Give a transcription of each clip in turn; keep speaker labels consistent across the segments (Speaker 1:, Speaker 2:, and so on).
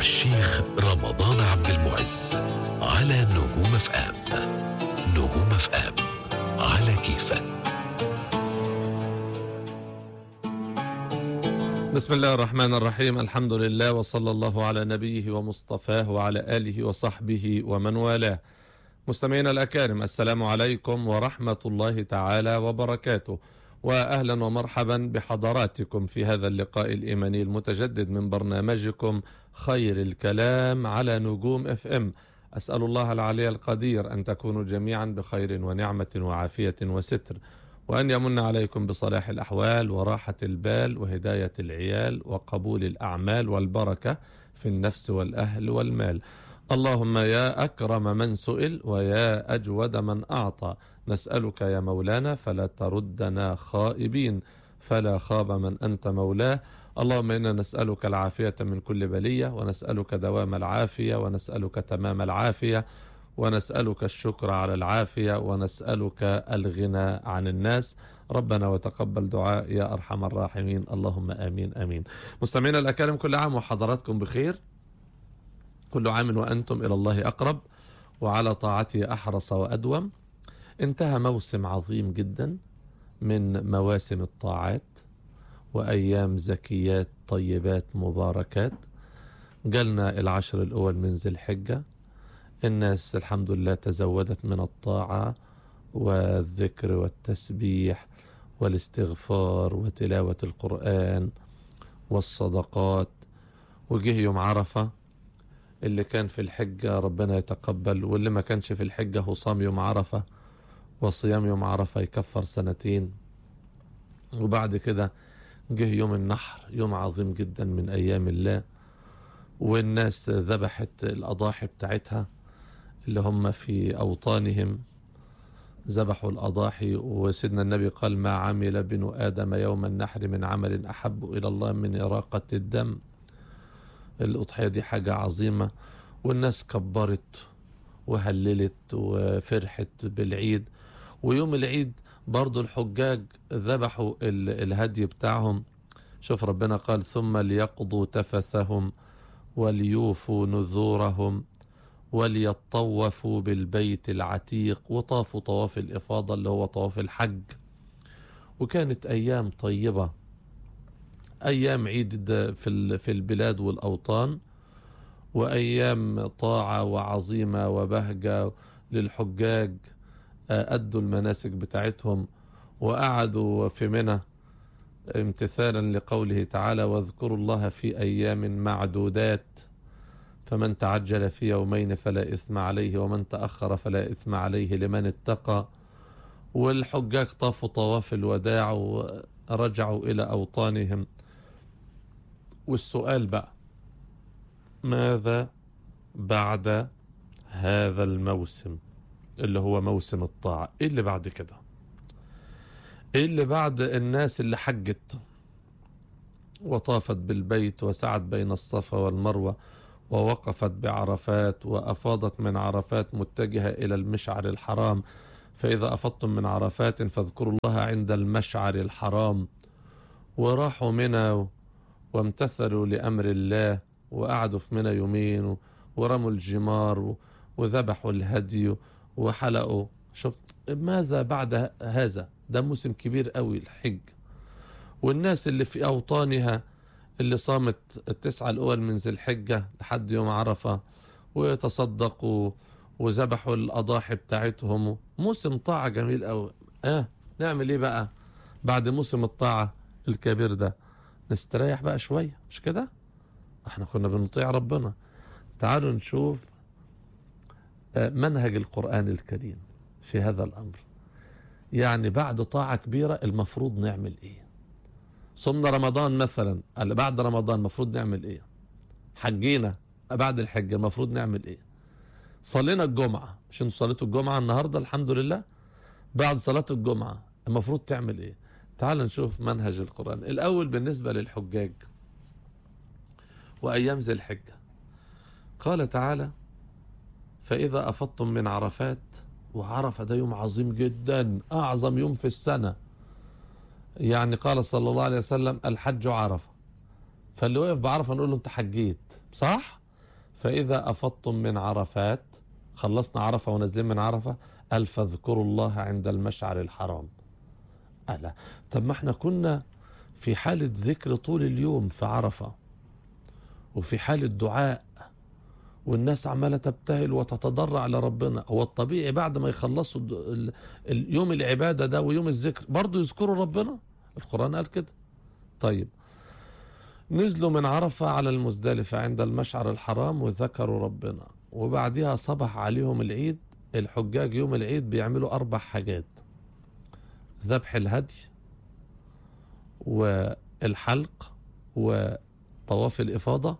Speaker 1: الشيخ رمضان عبد المعز على نجوم اف ام. نجوم اف ام على كيفك.
Speaker 2: بسم الله الرحمن الرحيم. الحمد لله وصلى الله على نبيه ومصطفاه وعلى آله وصحبه ومن والاه. مستمعينا الأكارم، السلام عليكم ورحمة الله تعالى وبركاته، وأهلا ومرحبا بحضراتكم في هذا اللقاء الإيماني المتجدد من برنامجكم خير الكلام على نجوم اف ام. أسأل الله العلي القدير أن تكونوا جميعا بخير ونعمة وعافية وستر، وأن يمن عليكم بصلاح الأحوال وراحة البال وهداية العيال وقبول الأعمال والبركة في النفس والأهل والمال. اللهم يا أكرم من سئل ويا أجود من أعطى، نسألك يا مولانا فلا تردنا خائبين، فلا خاب من أنت مولاه. اللهم إنا نسألك العافية من كل بلية، ونسألك دوام العافية، ونسألك تمام العافية، ونسألك الشكر على العافية، ونسألك الغنى عن الناس. ربنا وتقبل دعاء يا أرحم الراحمين، اللهم آمين آمين. مستمعينا الأكارم، كل عام وحضراتكم بخير، كل عام وأنتم إلى الله أقرب وعلى طاعته أحرص وأدوم. انتهى موسم عظيم جدا من مواسم الطاعات، وأيام زكيات طيبات مباركات. جلنا العشر الأول من ذي الحجة، الناس الحمد لله تزودت من الطاعة والذكر والتسبيح والاستغفار وتلاوة القرآن والصدقات. وجه يوم عرفة، اللي كان في الحجة ربنا يتقبل، واللي ما كانش في الحجة هو صام يوم عرفة، وصيام يوم عرفة يكفر سنتين. وبعد كده جه يوم النحر، يوم عظيم جدا من أيام الله، والناس ذبحت الأضاحي بتاعتها اللي هم في أوطانهم، ذبحوا الأضاحي. وسيدنا النبي قال: ما عمل بنو آدم يوم النحر من عمل أحب إلى الله من إراقة الدم. الأضحية دي حاجة عظيمة، والناس كبرت وهللت وفرحت بالعيد. ويوم العيد برضو الحجاج ذبحوا الهدي بتاعهم. شوف ربنا قال: ثم ليقضوا تفثهم وليوفوا نذورهم وليطوفوا بالبيت العتيق. وطافوا طواف الإفاضة اللي هو طواف الحج. وكانت أيام طيبة، أيام عيد في البلاد والأوطان، وأيام طاعة وعظيمة وبهجة للحجاج. أدوا المناسك بتاعتهم وقعدوا في منى امتثالا لقوله تعالى: واذكروا الله في أيام معدودات، فمن تعجل في يومين فلا إثم عليه ومن تأخر فلا إثم عليه لمن اتقى. والحجاج طافوا طواف الوداع ورجعوا إلى أوطانهم. والسؤال بقى: ماذا بعد هذا الموسم اللي هو موسم الطاعة؟ ايه اللي بعد كده؟ ايه اللي بعد الناس اللي حجت وطافت بالبيت وسعت بين الصفا والمروة ووقفت بعرفات وأفاضت من عرفات متجهة إلى المشعر الحرام؟ فإذا أفضتم من عرفات فاذكروا الله عند المشعر الحرام. وراحوا منى وامتثلوا لأمر الله، وقعدوا في منى يومين، ورموا الجمار وذبحوا الهدي وحلقوا. شفت ماذا بعد هذا؟ ده موسم كبير قوي الحج. والناس اللي في أوطانها اللي صامت التسعة الأول من ذي الحجة لحد يوم عرفة ويتصدقوا وذبحوا الأضاحي بتاعتهم، موسم طاعة جميل قوي. نعمل ايه بقى بعد موسم الطاعة الكبير ده؟ نستريح بقى شوية، مش كده؟ احنا كنا بنطيع ربنا. تعالوا نشوف منهج القرآن الكريم في هذا الأمر. يعني بعد طاعة كبيرة المفروض نعمل ايه؟ صمنا رمضان مثلا، بعد رمضان المفروض نعمل ايه؟ حجينا بعد الحج المفروض نعمل ايه؟ صلينا الجمعة، مش انتوا صليتوا الجمعة النهاردة الحمد لله؟ بعد صلاة الجمعة المفروض تعمل ايه؟ تعال نشوف منهج القرآن. الأول بالنسبة للحجاج وأيام ذي الحجة، قال تعالى: فإذا أفضتم من عرفات. وعرفة ده يوم عظيم جدا، أعظم يوم في السنة. يعني قال صلى الله عليه وسلم: الحج عرفة. فاللي وقف بعرفة نقول له: أنت حجيت صح؟ فإذا أفضتم من عرفات، خلصنا عرفة ونازلين من عرفة، قال فاذكروا الله عند المشعر الحرام. ألا طب ما احنا كنا في حالة ذكر طول اليوم في عرفة، وفي حالة دعاء، والناس عمالة تبتهل وتتضرع لربنا. هو الطبيعي بعد ما يخلصوا اليوم العبادة ده ويوم الذكر برضو يذكروا ربنا؟ القرآن قال كده. طيب نزلوا من عرفة على المزدلفة عند المشعر الحرام وذكروا ربنا، وبعدها صبح عليهم العيد. الحجاج يوم العيد بيعملوا 4 حاجات: ذبح الهدي، والحلق، وطواف الإفاضة،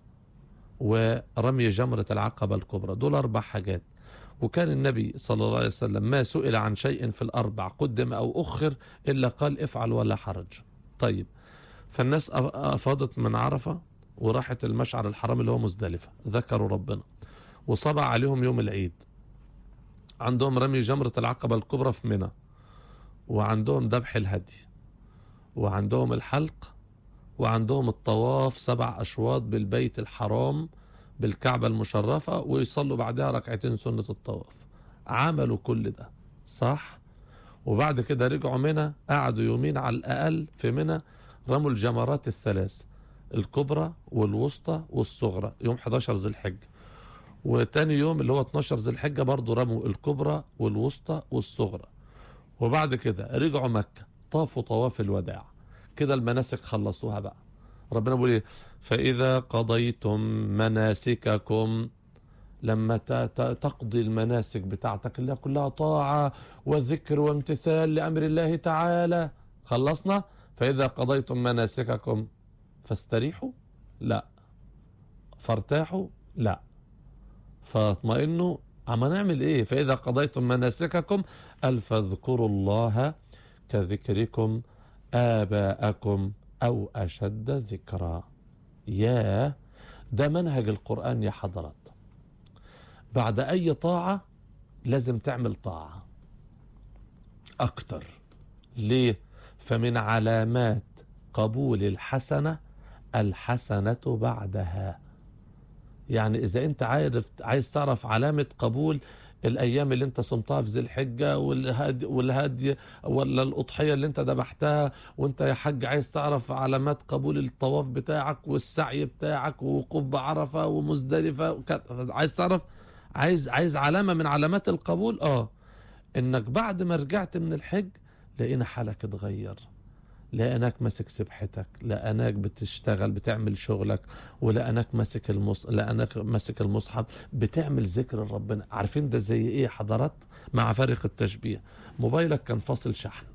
Speaker 2: ورمي جمرة العقبة الكبرى. دول 4 حاجات. وكان النبي صلى الله عليه وسلم ما سئل عن شيء في ال4 قدم أو أخر إلا قال افعل ولا حرج. طيب فالناس أفاضت من عرفة وراحت المشعر الحرام اللي هو مزدلفة، ذكروا ربنا، وصبع عليهم يوم العيد. عندهم رمي جمرة العقبة الكبرى في منى، وعندهم ذبح الهدي، وعندهم الحلق، وعندهم الطواف 7 أشواط بالبيت الحرام بالكعبة المشرفة، ويصلوا بعدها 2 ركعتين سنة الطواف. عملوا كل ده صح؟ وبعد كده رجعوا منى، قعدوا يومين على الأقل في منى، رموا الجمرات ال3: الكبرى والوسطى والصغرى، يوم 11 ذي الحجة. وتاني يوم اللي هو 12 ذي الحجة برضو رموا الكبرى والوسطى والصغرى. وبعد كده رجعوا مكة، طافوا طواف الوداع. كده المناسك خلصوها بقى. ربنا بيقول ايه؟ فإذا قضيتم مناسككم، لما تقضي المناسك بتاعتك اللي كلها طاعة وذكر وامتثال لأمر الله تعالى، خلصنا. فإذا قضيتم مناسككم فاستريحوا؟ لا. فارتاحوا؟ لا. فاطمئنوا. اما نعمل ايه؟ فإذا قضيتم مناسككم فاذكروا الله كذكركم آباءكم أو أشد ذكرا. يا ده منهج القرآن يا حضرات. بعد أي طاعة لازم تعمل طاعة أكتر. ليه؟ فمن علامات قبول الحسنة الحسنة بعدها. يعني إذا أنت عايز تعرف علامة قبول الأيام اللي أنت صمتها في ذي الحجة والهدي ولا الأضحية اللي أنت ذبحتها، وأنت يا حج عايز تعرف علامات قبول الطواف بتاعك والسعي بتاعك ووقوف بعرفة ومزدلفة، عايز تعرف، عايز علامة من علامات القبول، إنك بعد ما رجعت من الحج لقينا حالك اتغير، لقيناك ماسك سبحتك، لقيناك بتشتغل بتعمل شغلك، ولقيناك ماسك المصحف بتعمل ذكر ربنا. عارفين ده زي ايه حضرات؟ مع فارق التشبيه، موبايلك كان فاصل شحن،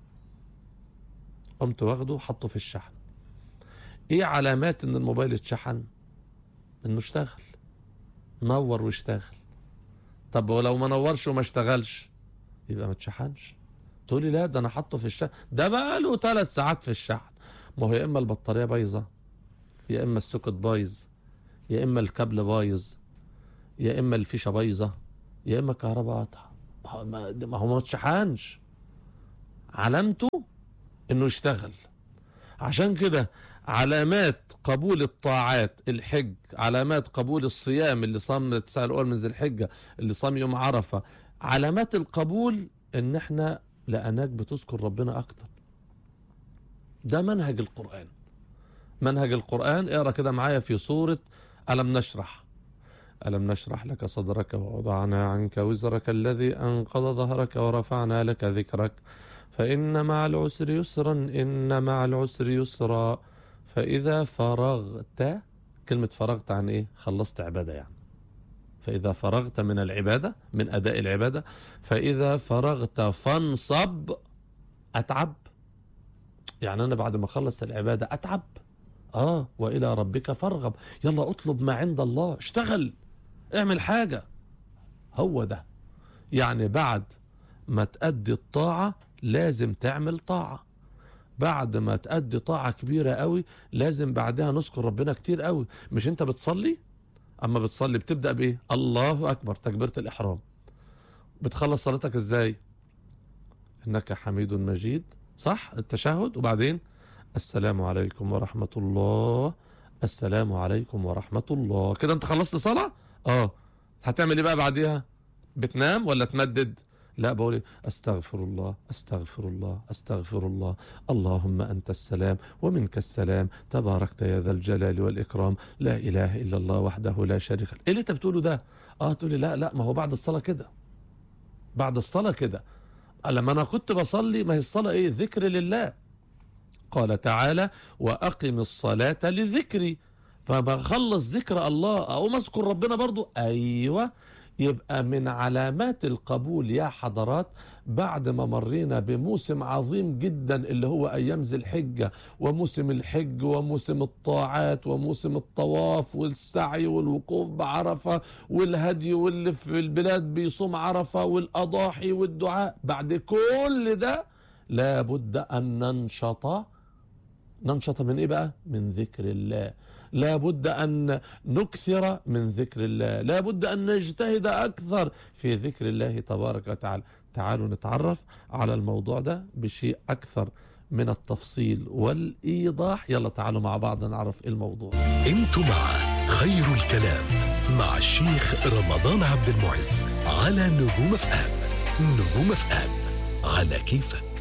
Speaker 2: قمت واخده حطه في الشحن. ايه علامات ان الموبايل اتشحن؟ انه اشتغل، نور واشتغل. طب ولو ما نورش وما اشتغلش يبقى ما اتشحنش. تقولي لا ده انا حاطه في الشحن، ده بقى له 3 ساعات في الشحن. ما هو يا اما البطاريه بايظه، يا اما السوكت بايظ، يا اما الكابل بايظ، يا اما الفيشه بايظه، يا اما الكهرباء قاطعه. ما هو ما اتشحنش، علامته انه يشتغل. عشان كده علامات قبول الطاعات الحج، علامات قبول الصيام اللي صام 9 الأول من ذي الحجة، اللي صام يوم عرفة، علامات القبول ان احنا لقناك بتذكر ربنا اكتر. ده منهج القرآن. منهج القرآن اقرأ كده معايا في سورة ألم نشرح. ألم نشرح لك صدرك ووضعنا عنك وزرك الذي أنقض ظهرك ورفعنا لك ذكرك فإن مع العسر يسرا إن مع العسر يسرا فإذا فرغت. كلمة فرغت عن إيه؟ خلصت عبادة يعني. فإذا فرغت من العبادة، من أداء العبادة، فإذا فرغت فانصب. أتعب يعني أنا بعد ما أخلص العبادة أتعب. وإلى ربك فارغب. يلا اطلب ما عند الله، اشتغل، اعمل حاجة. هو ده يعني بعد ما تأدي الطاعة لازم تعمل طاعة. بعد ما تأدي طاعة كبيرة قوي لازم بعدها نذكر ربنا كتير قوي. مش انت بتصلي؟ اما بتصلي بتبدأ بايه؟ الله اكبر، تكبيرة الاحرام. بتخلص صلاتك ازاي؟ انك حميد مجيد، صح؟ التشهد، وبعدين السلام عليكم ورحمة الله، السلام عليكم ورحمة الله. كده انت خلصت صلاة؟ هتعمل ايه بقى بعديها؟ بتنام ولا تمدد؟ لا، بقول ايه؟ استغفر الله استغفر الله استغفر الله، اللهم انت السلام ومنك السلام، تباركت يا ذا الجلال والاكرام، لا اله الا الله وحده لا شريك له. ايه اللي انت بتقوله ده؟ تقولي لا ما هو بعد الصلاة كده، بعد الصلاة كده. لما انا كنت بصلي، ما هي الصلاة ايه؟ ذكر لله. قال تعالى وأقم الصلاة لذكري، فبخلص ذكر الله أقوم أذكر ربنا برضو. أيوة، يبقى من علامات القبول يا حضرات بعد ما مرينا بموسم عظيم جدا اللي هو أيام ذي الحجة، وموسم الحج وموسم الطاعات وموسم الطواف والسعي والوقوف بعرفة والهدي واللي في البلاد بيصوم عرفة والأضاحي والدعاء، بعد كل ده لابد أن ننشط من ايه بقى؟ من ذكر الله. لابد ان نكثر من ذكر الله، لابد ان نجتهد اكثر في ذكر الله تبارك وتعالى. تعالوا نتعرف على الموضوع ده بشيء اكثر من التفصيل والايضاح. يلا تعالوا مع بعض نعرف الموضوع.
Speaker 1: انتوا مع خير الكلام مع الشيخ رمضان عبد المعز على نجوم اف ام. نجوم اف ام على كيفك.